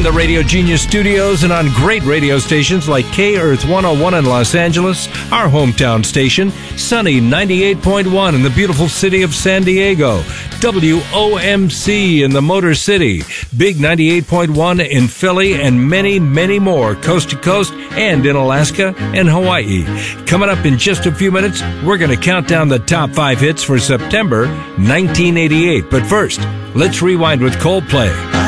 the Radio Genius studios and on great radio stations like K-Earth 101 in Los Angeles, our hometown station, Sunny 98.1 in the beautiful city of San Diego, WOMC in the Motor City, Big 98.1 in Philly, and many, many more coast to coast and in Alaska and Hawaii. Coming up in just a few minutes, we're going to count down the top 5 hits for September 1988. But first, let's rewind with Coldplay.